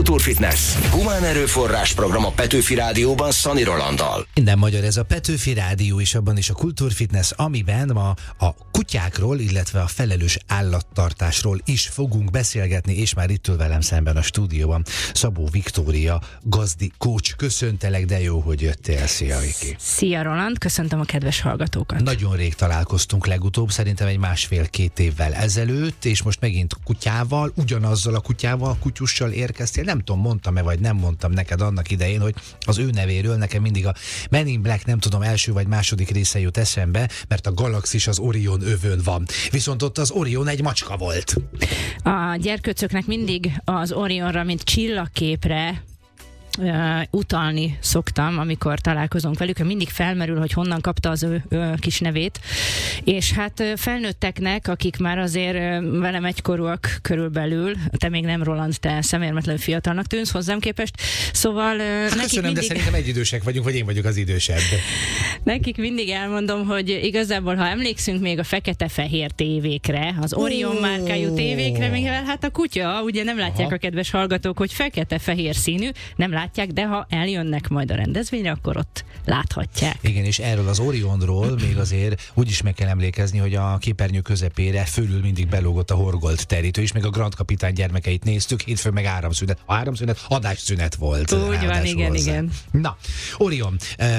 Kultúrfitness. Humán erőforrás program a Petőfi Rádióban Szani Rolanddal. Minden magyar, ez a Petőfi Rádió, és abban is a Kultúrfitness, amiben ma a kutyákról, illetve a felelős állattartásról is fogunk beszélgetni, és már itt ül velem szemben a stúdióban Szabó Viktória, gazdi coach. Köszöntelek, de jó, hogy jöttél. Szia, Viki. Szia, Roland, köszöntöm a kedves hallgatókat. Nagyon rég találkoztunk legutóbb, szerintem egy 1,5-2 évvel ezelőtt, és most megint kutyával, ugyanazzal a kutyával, kutyussal érkeztél. Nem tudom, mondtam-e, vagy nem mondtam neked annak idején, hogy az ő nevéről nekem mindig a Men in Black, nem tudom, első vagy második része jut eszembe, mert a Galaxis az Orion övön van. Viszont ott az Orion egy macska volt. A gyerkőcöknek mindig az Orionra, mint csillagképre utalni szoktam, amikor találkozunk velük, mindig felmerül, hogy honnan kapta az ő kis nevét, és hát felnőtteknek, akik már azért velem egykorúak körülbelül, te még nem, Roland, te szemérmetlenül fiatalnak tűnsz hozzám képest, szóval nekik köszönöm, mindig... de szerintem egyidősek vagyunk, vagy én vagyok az idősebb. Nekik mindig elmondom, hogy igazából, ha emlékszünk még a fekete-fehér tévékre, az Orion márkájú tévékre, mivel hát a kutya, ugye nem látják a kedves hallgatók, hogy fekete-fehér színű, nem látják, de ha eljönnek majd a rendezvényre, akkor ott láthatják. Igen, és erről az Orionról még azért úgy is meg kell emlékezni, hogy a képernyő közepére fölül mindig belógott a horgolt terítő, és még a Grand Kapitány gyermekeit néztük, hétfőn meg áramszünet. A áramszünet adásszünet volt. Úgy van, igen. Na, Orion,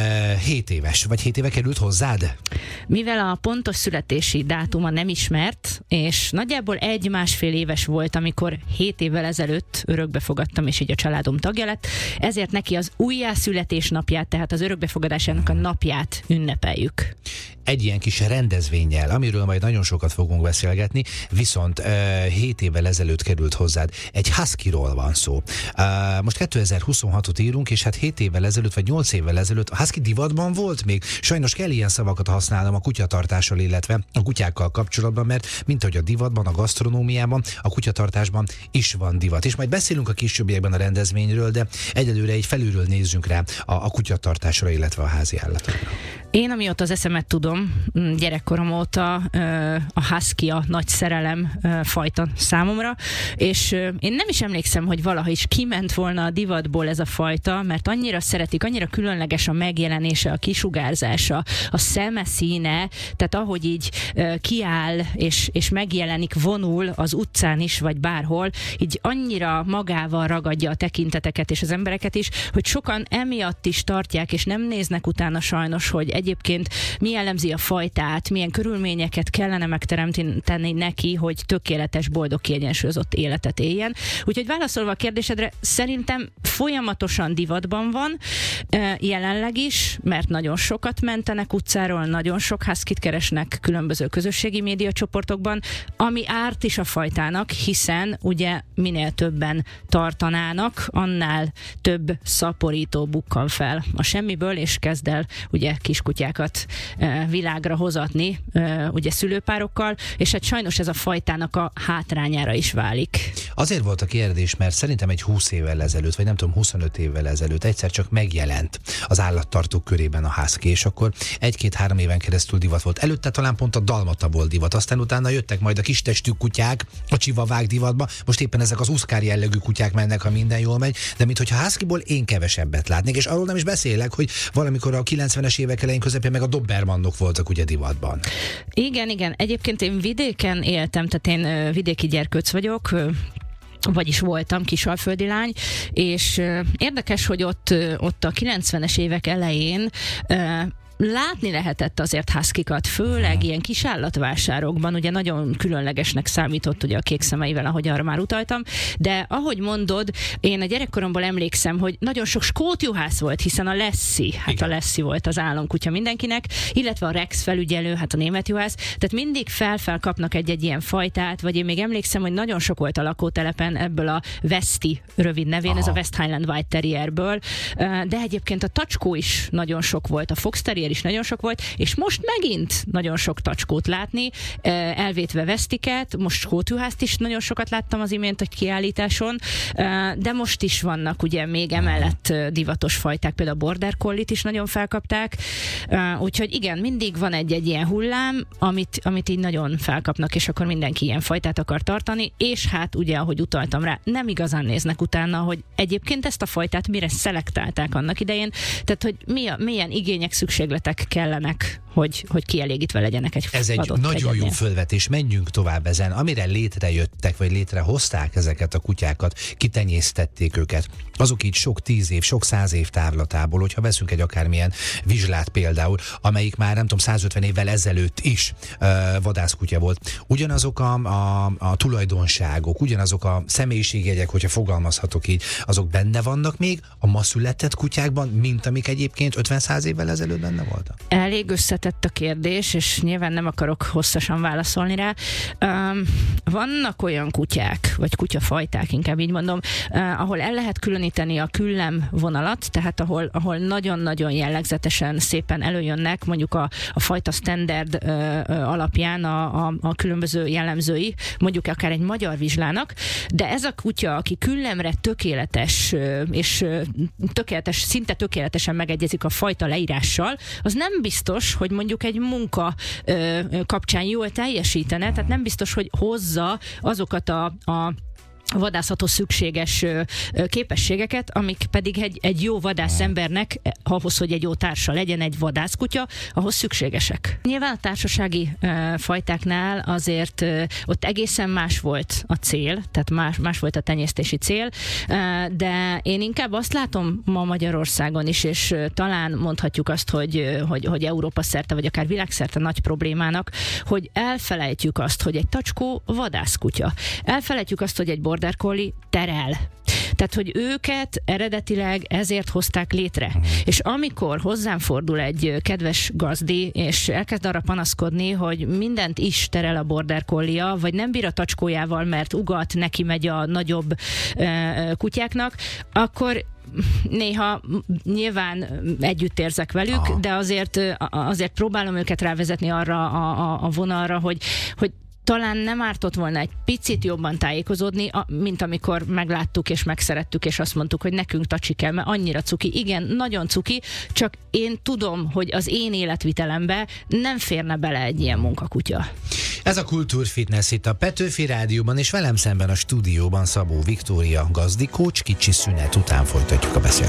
7 éves, vagy 7 éve került hozzád? Mivel a pontos születési dátuma nem ismert, és nagyjából 1-1,5 éves volt, amikor 7 évvel ezelőtt örökbe fogadtam, és így a családom tagja lett, ezért neki az újjászületésnapját, tehát az örökbefogadásának a napját ünnepeljük. Egy ilyen kis rendezvénnyel, amiről majd nagyon sokat fogunk beszélgetni, viszont 7 évvel ezelőtt került hozzád. Egy huskyról van szó. Most 2026-ot írunk, és hát 7 évvel ezelőtt, vagy 8 évvel ezelőtt a husky divatban volt még. Sajnos kell ilyen szavakat használnom a kutyatartással, illetve a kutyákkal kapcsolatban, mert mint ahogy a divatban, a gasztronómiában, a kutyatartásban is van divat. És majd beszélünk a későbbiekben a rendezvényről, de egyelőre egy felülről nézzünk rá a kutyatartásra, illetve a házi állatokra. Én, amióta az eszemet tudom, gyerekkorom óta a husky a nagy szerelem fajta számomra, és én nem is emlékszem, hogy valaha is kiment volna a divatból ez a fajta, mert annyira szeretik, annyira különleges a megjelenése, a kisugárzása, a szemeszíne, tehát ahogy így kiáll és megjelenik, vonul az utcán is, vagy bárhol, így annyira magával ragadja a tekinteteket és az embereket is, hogy sokan emiatt is tartják, és nem néznek utána sajnos, hogy egyébként mi jellemzi a fajtát, milyen körülményeket kellene megteremteni neki, hogy tökéletes, boldog, kiegyensúlyozott életet éljen. Úgyhogy válaszolva a kérdésedre, szerintem folyamatosan divatban van, jelenleg is, mert nagyon sokat mentenek utcáról, nagyon sok huskyt keresnek különböző közösségi médiacsoportokban, ami árt is a fajtának, hiszen ugye minél többen tartanának, annál több szaporító bukkan fel a semmiből, és kezd el ugye kiskutyákat világra hozatni, ugye szülőpárokkal, és hát sajnos ez a fajtának a hátrányára is válik. Azért volt a kérdés, mert szerintem egy 20 évvel ezelőtt, vagy nem tudom, 25 évvel ezelőtt egyszer csak megjelent az állattartók körében a husky, és akkor 1-2-3 éven keresztül divat volt. Előtte talán pont a dalmata volt divat, aztán utána jöttek majd a kistestű kutyák, a csivavák divatba, most éppen ezek az uszkár jellegű kutyák mennek, ha minden jól megy, de minthogyha huskyból én kevesebbet látnék, és arról nem is beszélek, hogy valamikor a 90-es évek elején közepén meg a dobermannok voltak ugye divatban. Igen. Egyébként én vidéken éltem, tehát én vidéki gyerkőc vagyok, vagyis voltam, kisalföldi lány, és érdekes, hogy ott a 90-es évek elején látni lehetett azért huskykat, főleg ilyen kis állatvásárokban, ugye nagyon különlegesnek számított ugye a kék szemeivel, ahogy arra már utaltam, de ahogy mondod, én a gyerekkoromból emlékszem, hogy nagyon sok skót juhász volt, hiszen a Lassie, hát a Lassie volt az államkutya mindenkinek, illetve a Rex felügyelő, hát a német juhász, tehát mindig fel kapnak egy ilyen fajtát, vagy én még emlékszem, hogy nagyon sok volt a lakótelepen ebből a Westie rövid nevén, ez a West Highland White Terrierből, de egyébként a tacskó is nagyon sok volt, a Fox Terrier terrier is nagyon sok volt, és most megint nagyon sok tacskót látni, elvétve vesztiket, most skótjuházt is nagyon sokat láttam az imént a kiállításon, de most is vannak ugye még emellett divatos fajták, például a border collie-t is nagyon felkapták, úgyhogy igen, mindig van egy ilyen hullám, amit így nagyon felkapnak, és akkor mindenki ilyen fajtát akar tartani, és hát ugye, ahogy utaltam rá, nem igazán néznek utána, hogy egyébként ezt a fajtát mire szelektálták annak idején, tehát hogy milyen igények, szükségletek kellenek, hogy kielégítve legyenek egy Ez egy nagyon jó fölvetés, menjünk tovább ezen. Amire létrejöttek, vagy létrehozták ezeket a kutyákat, kitenyésztették őket, azok így sok 10 év, sok 100 év távlatából, hogyha veszünk egy akármilyen vizslát például, amelyik már nem tudom 150 évvel ezelőtt is vadászkutya volt. Ugyanazok a tulajdonságok, ugyanazok a személyiségjegyek, hogyha fogalmazhatok így, azok benne vannak még a ma született kutyákban, mint amik egyébként 50-100 évvel ezelőtt benne voltak? Elég összetett a kérdés, és nyilván nem akarok hosszasan válaszolni rá. Vannak olyan kutyák, vagy kutyafajták, inkább így mondom, ahol el lehet különíteni a küllem vonalat, tehát ahol nagyon-nagyon jellegzetesen szépen előjönnek mondjuk a fajta standard alapján a különböző jellemzői, mondjuk akár egy magyar vizslának, de ez a kutya, aki küllemre tökéletes, és szinte tökéletesen megegyezik a fajta leírással, az nem biztos, hogy mondjuk egy munka kapcsán jól teljesítene, tehát nem biztos, hogy hozza azokat a vadászathoz szükséges képességeket, amik pedig egy jó vadászembernek, ahhoz, hogy egy jó társa legyen egy vadászkutya, ahhoz szükségesek. Nyilván a társasági fajtáknál azért ott egészen más volt a cél, tehát más volt a tenyésztési cél, de én inkább azt látom ma Magyarországon is, és talán mondhatjuk azt, hogy Európa szerte, vagy akár világszerte nagy problémának, hogy elfelejtjük azt, hogy egy tacskó vadászkutya. Elfelejtjük azt, hogy egy border collie terel. Tehát, hogy őket eredetileg ezért hozták létre. És amikor hozzám fordul egy kedves gazdi, és elkezd arra panaszkodni, hogy mindent is terel a border collie-ja, vagy nem bír a tacskójával, mert ugat, neki megy a nagyobb kutyáknak, akkor néha nyilván együtt érzek velük, de azért próbálom őket rávezetni arra a vonalra, hogy talán nem ártott volna egy picit jobban tájékozódni, mint amikor megláttuk és megszerettük, és azt mondtuk, hogy nekünk tacsi kell, mert annyira cuki. Igen, nagyon cuki, csak én tudom, hogy az én életvitelembe nem férne bele egy ilyen munkakutya. Ez a Kultúrfitness itt a Petőfi Rádióban, és velem szemben a stúdióban Szabó Viktória gazdikócs, kicsi szünet után folytatjuk a beszélgetést.